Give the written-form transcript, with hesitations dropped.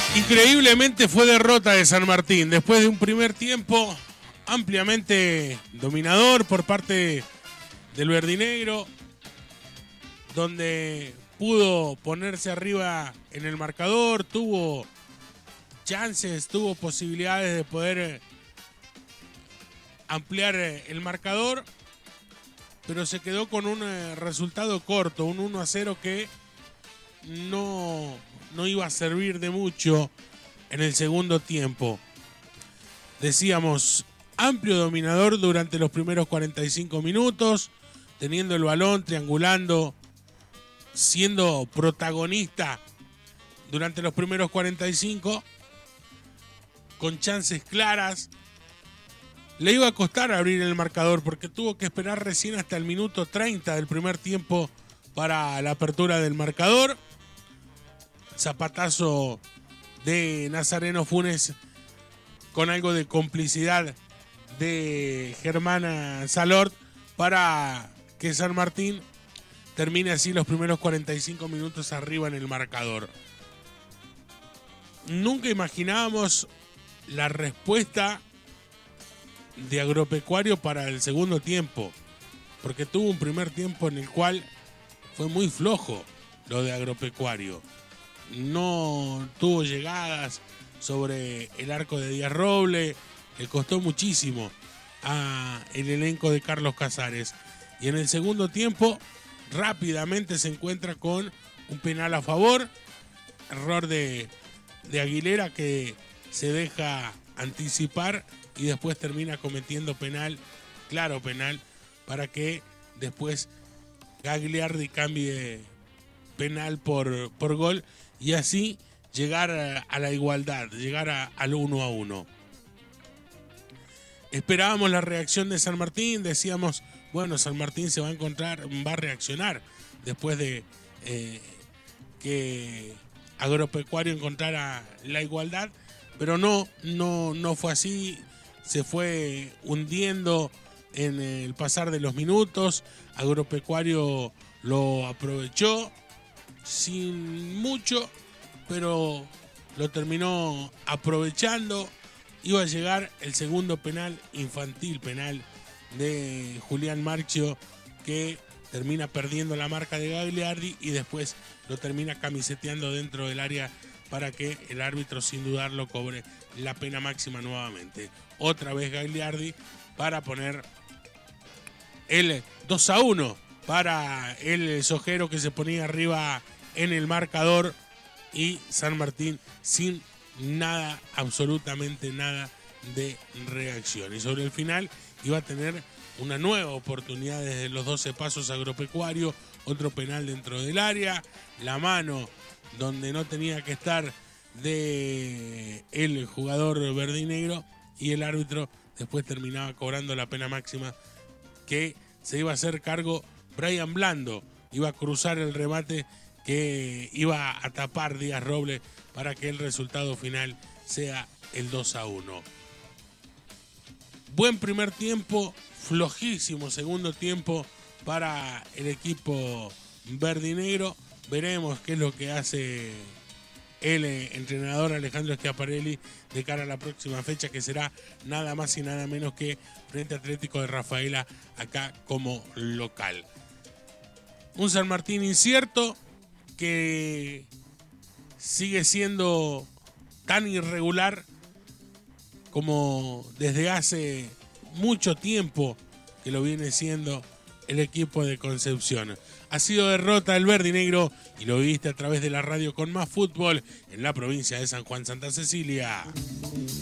Increíblemente fue derrota de San Martín después de un primer tiempo ampliamente dominador por parte del verdinegro, donde pudo ponerse arriba en el marcador, tuvo chances, tuvo posibilidades de poder ampliar el marcador, pero se quedó con un resultado corto, un 1-0 que no iba a servir de mucho en el segundo tiempo. Decíamos, amplio dominador durante los primeros 45 minutos, teniendo el balón, triangulando, siendo protagonista durante los primeros 45, con chances claras. Le iba a costar abrir el marcador porque tuvo que esperar recién hasta el minuto 30 del primer tiempo para la apertura del marcador. Zapatazo de Nazareno Funes con algo de complicidad de Germán Salort para que San Martín termine así los primeros 45 minutos arriba en el marcador. Nunca imaginábamos la respuesta de Agropecuario para el segundo tiempo, porque tuvo un primer tiempo en el cual fue muy flojo lo de Agropecuario. No tuvo llegadas sobre el arco de Díaz Roble, le costó muchísimo al elenco de Carlos Casares. Y en el segundo tiempo rápidamente se encuentra con un penal a favor, error de Aguilera que se deja anticipar y después termina cometiendo penal, claro penal, para que después Gagliardi cambie penal por gol y así llegar a la igualdad, llegar al 1-1. Esperábamos la reacción de San Martín, decíamos, bueno, San Martín se va a encontrar, va a reaccionar después de que Agropecuario encontrara la igualdad, pero no fue así, se fue hundiendo en el pasar de los minutos. Agropecuario lo aprovechó sin mucho, pero lo terminó aprovechando. Iba a llegar el segundo penal infantil, penal de Julián Marchio, que termina perdiendo la marca de Gagliardi y después lo termina camiseteando dentro del área para que el árbitro sin dudarlo cobre la pena máxima nuevamente. Otra vez Gagliardi para poner el 2-1 para el sojero que se ponía arriba en el marcador, y San Martín sin nada, absolutamente nada de reacción. Y sobre el final iba a tener una nueva oportunidad desde los 12 pasos Agropecuario, otro penal dentro del área, la mano donde no tenía que estar de el jugador verdinegro, y el árbitro después terminaba cobrando la pena máxima que se iba a hacer cargo Brian Blando. Iba a cruzar el remate que iba a tapar Díaz Roble para que el resultado final sea el 2-1. Buen primer tiempo, flojísimo segundo tiempo para el equipo verdinegro. Veremos qué es lo que hace el entrenador Alejandro Schiaparelli de cara a la próxima fecha, que será nada más y nada menos que frente a Atlético de Rafaela, acá como local. Un San Martín incierto que sigue siendo tan irregular como desde hace mucho tiempo que lo viene siendo el equipo de Concepción. Ha sido derrota del verdinegro y lo viste a través de la radio con más fútbol en la provincia de San Juan Santa Cecilia.